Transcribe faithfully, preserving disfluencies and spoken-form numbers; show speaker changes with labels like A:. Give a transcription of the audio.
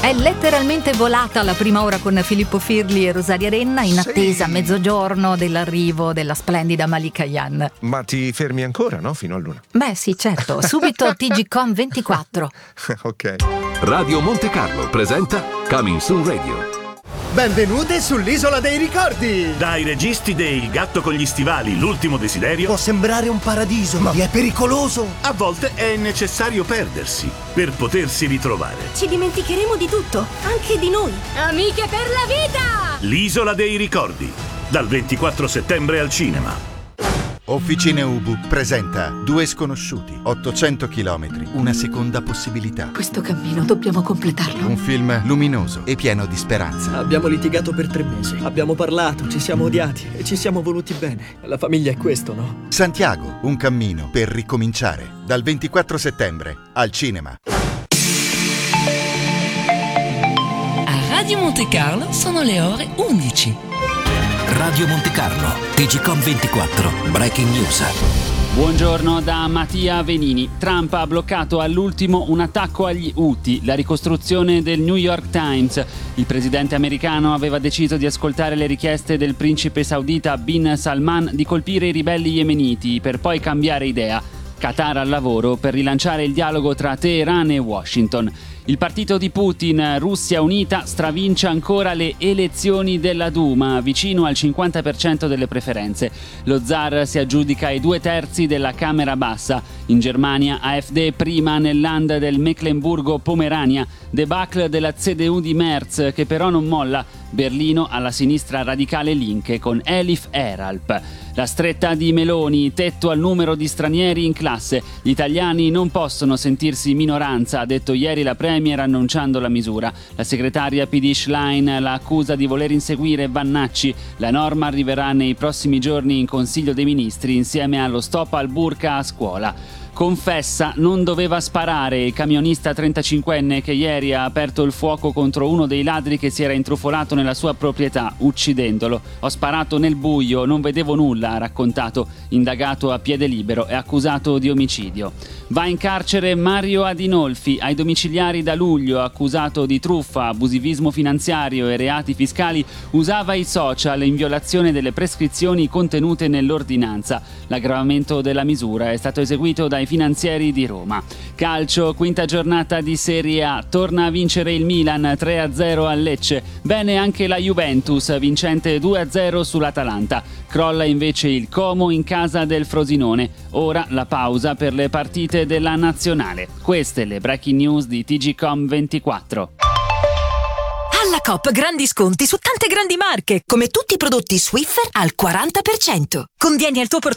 A: È letteralmente volata la prima ora con Filippo Firli e Rosaria Renna, in attesa a
B: Sì.
A: mezzogiorno dell'arrivo della splendida Malika Ayane.
B: Ma ti fermi ancora, no? Fino a l'una.
A: Beh sì, certo, subito T G Com ventiquattro.
B: Ok.
C: Radio Monte Carlo presenta Coming Soon Radio.
D: Benvenute sull'Isola dei Ricordi!
E: Dai registi de Il gatto con gli stivali, l'ultimo desiderio.
D: Può sembrare un paradiso, ma è pericoloso!
E: A volte è necessario perdersi per potersi ritrovare.
F: Ci dimenticheremo di tutto, anche di noi.
G: Amiche per la vita!
E: L'Isola dei Ricordi, dal ventiquattro settembre al cinema.
H: Officine Ubu presenta Due sconosciuti, ottocento chilometri, una seconda possibilità.
A: Questo cammino dobbiamo completarlo.
H: Un film luminoso e pieno di speranza.
I: Abbiamo litigato per tre mesi, abbiamo parlato, ci siamo odiati e ci siamo voluti bene. La famiglia è questo, no?
H: Santiago, un cammino per ricominciare. Dal ventiquattro settembre al cinema.
J: A Radio Monte Carlo sono le ore undici.
K: Radio Monte Carlo, T G Com ventiquattro, Breaking News.
L: Buongiorno da Mattia Venini. Trump ha bloccato all'ultimo un attacco agli Houthi, la ricostruzione del New York Times. Il presidente americano aveva deciso di ascoltare le richieste del principe saudita Bin Salman di colpire i ribelli yemeniti per poi cambiare idea. Qatar al lavoro per rilanciare il dialogo tra Teheran e Washington. Il partito di Putin, Russia Unita, stravince ancora le elezioni della Duma, vicino al cinquanta per cento delle preferenze. Lo zar si aggiudica i due terzi della Camera Bassa. In Germania, AfD prima nel land del Mecklenburgo-Pomerania. Debacle della C D U di Merz, che però non molla. Berlino alla sinistra radicale Linke con Elif Eralp. La stretta di Meloni, tetto al numero di stranieri in classe. Gli italiani non possono sentirsi minoranza, ha detto ieri la Premier annunciando la misura. La segretaria P D Schlein la accusa di voler inseguire Vannacci. La norma arriverà nei prossimi giorni in Consiglio dei Ministri insieme allo stop al burqa a scuola. Confessa, non doveva sparare. Il camionista trentacinquenne che ieri ha aperto il fuoco contro uno dei ladri che si era intrufolato nella sua proprietà, uccidendolo. Ho sparato nel buio, non vedevo nulla, ha raccontato, indagato a piede libero e accusato di omicidio. Va in carcere Mario Adinolfi, ai domiciliari da luglio, accusato di truffa, abusivismo finanziario e reati fiscali, usava i social in violazione delle prescrizioni contenute nell'ordinanza. L'aggravamento della misura è stato eseguito dai finanzieri di Roma. Calcio, quinta giornata di Serie A, torna a vincere il Milan tre a zero a Lecce. Bene anche la Juventus, vincente due a zero sull'Atalanta. Crolla invece il Como in casa del Frosinone. Ora la pausa per le partite della Nazionale. Queste le breaking news di T G Com ventiquattro.
M: Alla Coop grandi sconti su tante grandi marche, come tutti i prodotti Swiffer al quaranta per cento. Convieni al tuo portafoglio